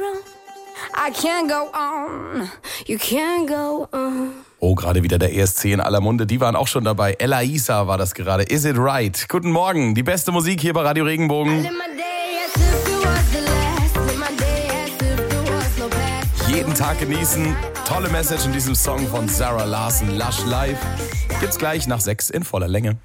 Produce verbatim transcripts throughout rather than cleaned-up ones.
bottom. I can't go on, you can't go on. Oh, gerade wieder der E S C in aller Munde. Die waren auch schon dabei. Ella Isa war das gerade. Is it right? Guten Morgen. Die beste Musik hier bei Radio Regenbogen. Jeden Tag genießen. Tolle Message in diesem Song von Zara Larsson, Lush Life. Gibt's gleich nach sechs in voller Länge.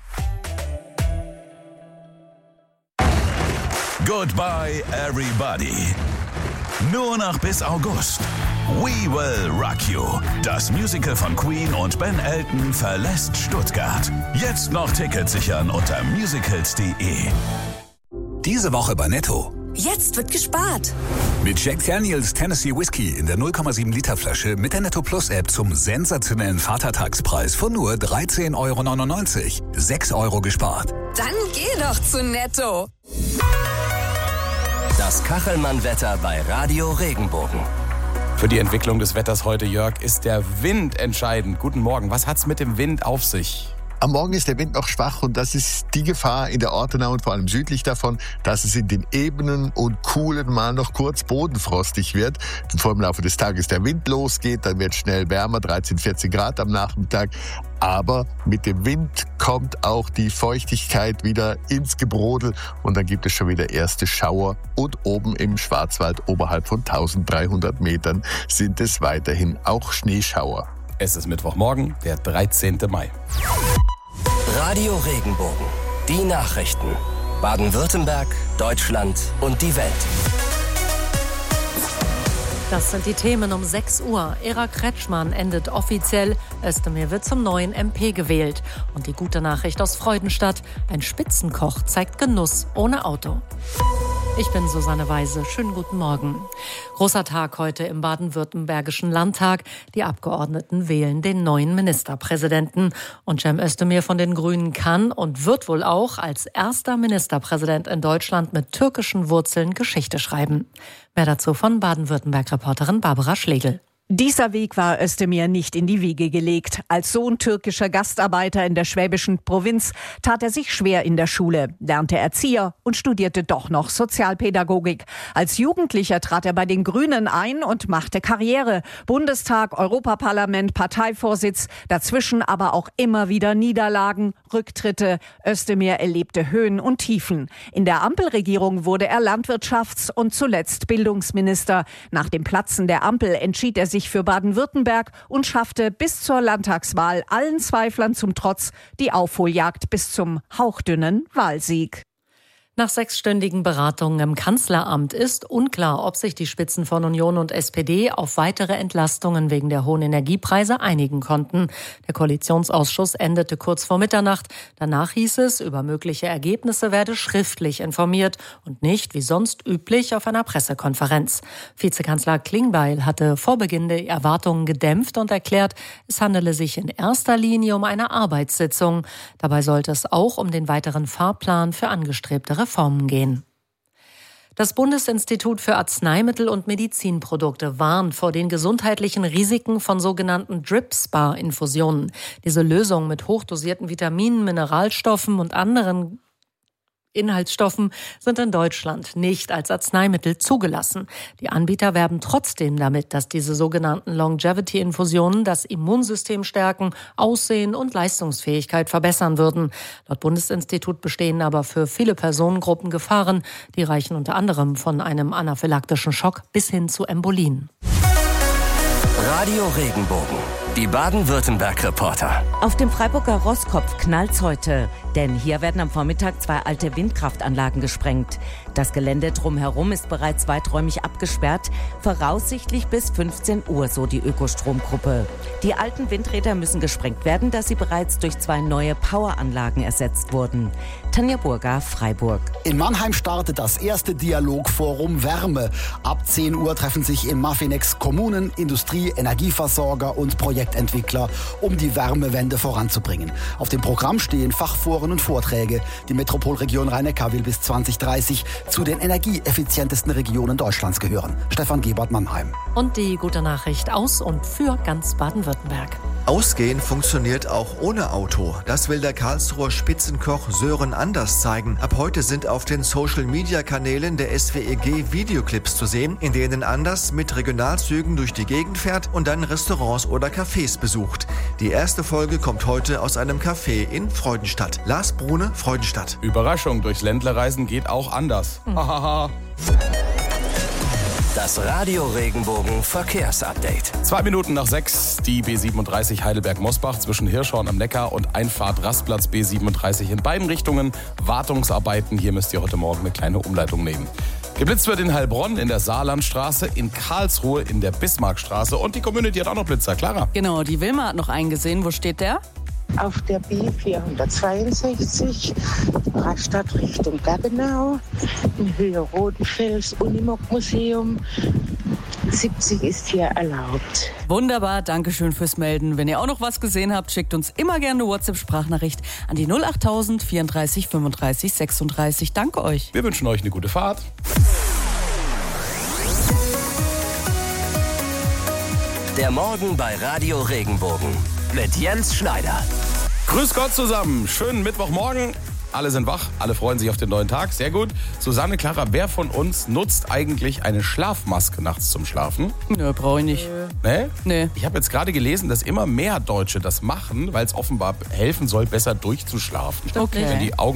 Goodbye, everybody. Nur noch bis August. We Will Rock You. Das Musical von Queen und Ben Elton verlässt Stuttgart. Jetzt noch Tickets sichern unter musicals punkt de. Diese Woche bei Netto. Jetzt wird gespart. Mit Jack Daniels Tennessee Whiskey in der null Komma sieben Liter Flasche mit der Netto Plus App zum sensationellen Vatertagspreis von nur dreizehn Euro neunundneunzig. sechs Euro gespart. Dann geh doch zu Netto. Das Kachelmann-Wetter bei Radio Regenbogen. Für die Entwicklung des Wetters heute, Jörg, ist der Wind entscheidend. Guten Morgen. Was hat's mit dem Wind auf sich? Am Morgen ist der Wind noch schwach und das ist die Gefahr in der Ortenau und vor allem südlich davon, dass es in den Ebenen und Kuhlen mal noch kurz bodenfrostig wird. Bevor im Laufe des Tages der Wind losgeht, dann wird schnell wärmer, dreizehn, vierzehn Grad am Nachmittag. Aber mit dem Wind kommt auch die Feuchtigkeit wieder ins Gebrodel und dann gibt es schon wieder erste Schauer. Und oben im Schwarzwald oberhalb von dreizehnhundert Metern sind es weiterhin auch Schneeschauer. Es ist Mittwochmorgen, der dreizehnten Mai. Radio Regenbogen. Die Nachrichten. Baden-Württemberg, Deutschland und die Welt. Das sind die Themen um sechs Uhr. Ira Kretschmann endet offiziell. Özdemir wird zum neuen M P gewählt. Und die gute Nachricht aus Freudenstadt. Ein Spitzenkoch zeigt Genuss ohne Auto. Ich bin Susanne Weise. Schönen guten Morgen. Großer Tag heute im baden-württembergischen Landtag. Die Abgeordneten wählen den neuen Ministerpräsidenten. Und Cem Özdemir von den Grünen kann und wird wohl auch als erster Ministerpräsident in Deutschland mit türkischen Wurzeln Geschichte schreiben. Mehr dazu von Baden-Württemberg-Reporterin Barbara Schlegel. Dieser Weg war Özdemir nicht in die Wiege gelegt. Als Sohn türkischer Gastarbeiter in der schwäbischen Provinz tat er sich schwer in der Schule, lernte Erzieher und studierte doch noch Sozialpädagogik. Als Jugendlicher trat er bei den Grünen ein und machte Karriere. Bundestag, Europaparlament, Parteivorsitz, dazwischen aber auch immer wieder Niederlagen, Rücktritte. Özdemir erlebte Höhen und Tiefen. In der Ampelregierung wurde er Landwirtschafts- und zuletzt Bildungsminister. Nach dem Platzen der Ampel entschied er sich für Baden-Württemberg und schaffte bis zur Landtagswahl allen Zweiflern zum Trotz die Aufholjagd bis zum hauchdünnen Wahlsieg. Nach sechsstündigen Beratungen im Kanzleramt ist unklar, ob sich die Spitzen von Union und S P D auf weitere Entlastungen wegen der hohen Energiepreise einigen konnten. Der Koalitionsausschuss endete kurz vor Mitternacht. Danach hieß es, über mögliche Ergebnisse werde schriftlich informiert und nicht, wie sonst üblich, auf einer Pressekonferenz. Vizekanzler Klingbeil hatte vor Beginn die Erwartungen gedämpft und erklärt, es handele sich in erster Linie um eine Arbeitssitzung. Dabei sollte es auch um den weiteren Fahrplan für angestrebte Reformen gehen. Das Bundesinstitut für Arzneimittel und Medizinprodukte warnt vor den gesundheitlichen Risiken von sogenannten Drip-Spa-Infusionen. Diese Lösungen mit hochdosierten Vitaminen, Mineralstoffen und anderen Inhaltsstoffen sind in Deutschland nicht als Arzneimittel zugelassen. Die Anbieter werben trotzdem damit, dass diese sogenannten Longevity-Infusionen das Immunsystem stärken, Aussehen und Leistungsfähigkeit verbessern würden. Laut Bundesinstitut bestehen aber für viele Personengruppen Gefahren. Die reichen unter anderem von einem anaphylaktischen Schock bis hin zu Embolien. Radio Regenbogen. Die Baden-Württemberg-Reporter. Auf dem Freiburger Rosskopf knallt's heute, denn hier werden am Vormittag zwei alte Windkraftanlagen gesprengt. Das Gelände drumherum ist bereits weiträumig abgesperrt, voraussichtlich bis fünfzehn Uhr, so die Ökostromgruppe. Die alten Windräder müssen gesprengt werden, da sie bereits durch zwei neue Poweranlagen ersetzt wurden. Tanja Burger, Freiburg. In Mannheim startet das erste Dialogforum Wärme. Ab zehn Uhr treffen sich im Maffinex Kommunen, Industrie, Energieversorger und Projektentwickler, um die Wärmewende voranzubringen. Auf dem Programm stehen Fachforen und Vorträge. Die Metropolregion Rhein-Neckar will bis zwanzig dreißig zu den energieeffizientesten Regionen Deutschlands gehören. Stefan Gebert, Mannheim. Und die gute Nachricht aus und für ganz Baden-Württemberg. Ausgehen funktioniert auch ohne Auto. Das will der Karlsruher Spitzenkoch Sören Anders zeigen. Ab heute sind auf den Social-Media-Kanälen der S W E G Videoclips zu sehen, in denen Anders mit Regionalzügen durch die Gegend fährt und dann Restaurants oder Cafés besucht. Die erste Folge kommt heute aus einem Café in Freudenstadt. Lars Brune, Freudenstadt. Überraschung, durchs Ländlerreisen geht auch anders. Hahaha. Das Radio Regenbogen Verkehrsupdate. Zwei Minuten nach sechs, die B siebenunddreißig Heidelberg-Mosbach zwischen Hirschhorn am Neckar und Einfahrt Rastplatz B siebenunddreißig in beiden Richtungen. Wartungsarbeiten, hier müsst ihr heute Morgen eine kleine Umleitung nehmen. Geblitzt wird in Heilbronn in der Saarlandstraße, in Karlsruhe in der Bismarckstraße und die Community hat auch noch Blitzer. Clara? Genau, die Wilma hat noch einen gesehen. Wo steht der? Auf der B vierhundertzweiundsechzig, Rastatt Richtung Gaggenau, in Höhe Rodenfels, Unimog-Museum. siebzig ist hier erlaubt. Wunderbar, danke schön fürs Melden. Wenn ihr auch noch was gesehen habt, schickt uns immer gerne eine WhatsApp-Sprachnachricht an die null achttausend vierunddreißig fünfunddreißig sechsunddreißig. Danke euch. Wir wünschen euch eine gute Fahrt. Der Morgen bei Radio Regenbogen mit Jens Schneider. Grüß Gott zusammen, schönen Mittwochmorgen. Alle sind wach, alle freuen sich auf den neuen Tag, sehr gut. Susanne, Clara, wer von uns nutzt eigentlich eine Schlafmaske nachts zum Schlafen? Nö, brauche ich nicht. Nee? Nee. Ich habe jetzt gerade gelesen, dass immer mehr Deutsche das machen, weil es offenbar helfen soll, besser durchzuschlafen. Okay. Wenn die Augen